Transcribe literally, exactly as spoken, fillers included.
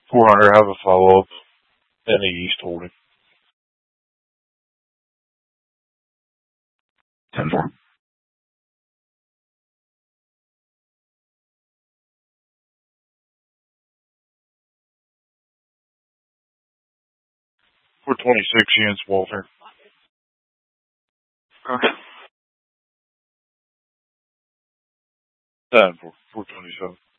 four hundred, have a follow-up in the East holding. ten four. four twenty-six units, Walter. Okay. ten four, four twenty-seven.